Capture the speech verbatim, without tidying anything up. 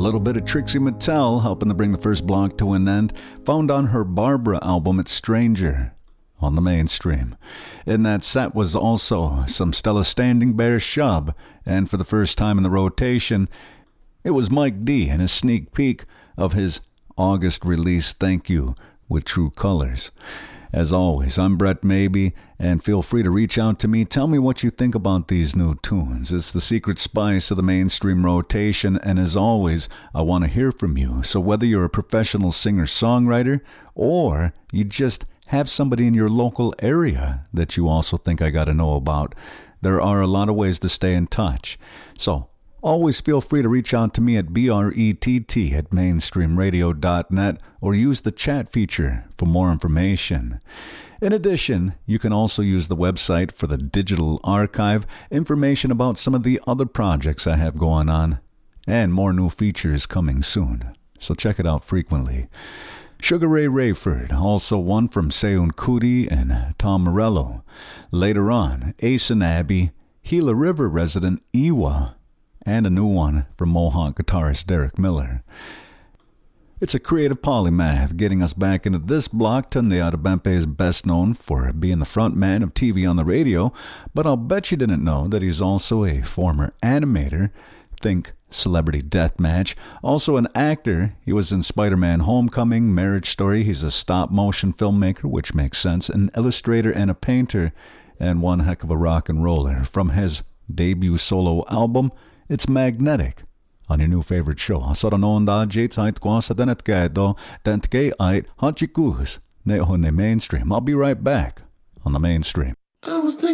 little bit of Trixie Mattel helping to bring the first block to an end, found on her Barbara album It's Stranger on the Mainstream. In that set was also some Stella Standing Bear Shub, and for the first time in the rotation, it was Mike D and his sneak peek of his August release Thank You with True Colors. As always, I'm Brett Maybe, and feel free to reach out to me. Tell me what you think about these new tunes. It's the secret spice of the Mainstream rotation, and as always, I want to hear from you. So whether you're a professional singer-songwriter or you just have somebody in your local area that you also think I got to know about, there are a lot of ways to stay in touch. So always feel free to reach out to me at B R E T T at mainstream radio dot net or use the chat feature for more information. In addition, you can also use the website for the digital archive, information about some of the other projects I have going on, and more new features coming soon. So check it out frequently. Sugar Ray Rayford, also one from Seun Kuti and Tom Morello. Later on, Ace and Abby, Gila River resident Iwa, and a new one from Mohawk guitarist Derek Miller. It's a creative polymath getting us back into this block. Tunde Adebempe is best known for being the front man of T V on the radio, but I'll bet you didn't know that he's also a former animator. Think Celebrity Deathmatch. Also an actor. He was in Spider-Man Homecoming, Marriage Story. He's a stop-motion filmmaker, which makes sense, an illustrator and a painter, and one heck of a rock and roller. From his debut solo album, It's Magnetic, on your new favorite show. Asaranonda Jate Kwa sa Denet Gado, Dentke Ait Hachikus, Neho ne Mainstream. I'll be right back on the Mainstream. I was thinking